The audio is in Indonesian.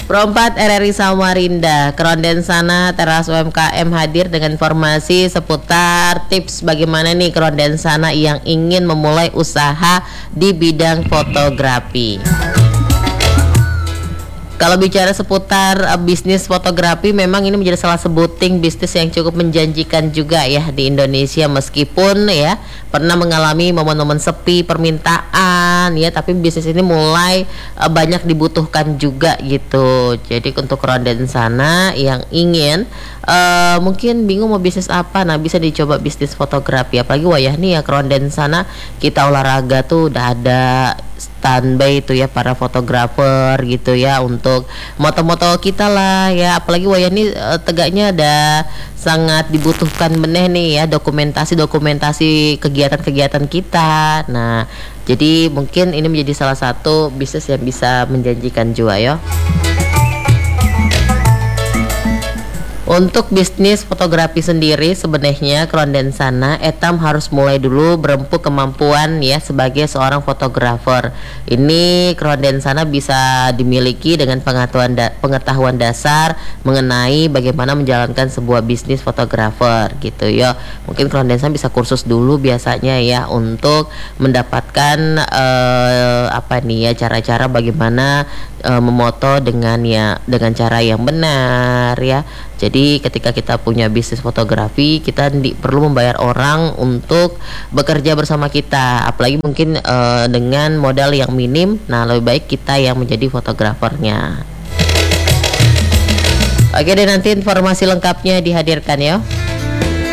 Pro 4 RRI Samarinda, Keronden Sana Teras UMKM hadir dengan informasi seputar tips bagaimana nih Keronden Sana yang ingin memulai usaha di bidang fotografi. Kalau bicara seputar bisnis fotografi, memang ini menjadi salah sebuting bisnis yang cukup menjanjikan juga ya di Indonesia, meskipun ya pernah mengalami momen-momen sepi permintaan ya, tapi bisnis ini mulai banyak dibutuhkan juga gitu. Jadi untuk Keronden Sana yang ingin mungkin bingung mau bisnis apa, nah bisa dicoba bisnis fotografi. Apalagi wayah nih ya Keronden Sana kita olahraga tuh udah ada standby itu ya para fotografer gitu ya untuk moto-moto kita lah ya, apalagi wayah ini tegaknya ada sangat dibutuhkan meneh nih ya dokumentasi kegiatan-kegiatan kita. Nah jadi mungkin ini menjadi salah satu bisnis yang bisa menjanjikan juga ya. Untuk bisnis fotografi sendiri sebenarnya Keronden Sana etam harus mulai dulu berempuk kemampuan ya sebagai seorang fotografer. Ini Keronden Sana bisa dimiliki dengan pengetahuan dasar mengenai bagaimana menjalankan sebuah bisnis fotografer gitu ya. Mungkin Keronden Sana bisa kursus dulu biasanya ya untuk mendapatkan cara-cara bagaimana memoto dengan cara yang benar ya. Jadi ketika kita punya bisnis fotografi, kita perlu membayar orang untuk bekerja bersama kita, apalagi mungkin dengan modal yang minim. Nah lebih baik kita yang menjadi fotografernya. Oke deh, nanti informasi lengkapnya dihadirkan ya.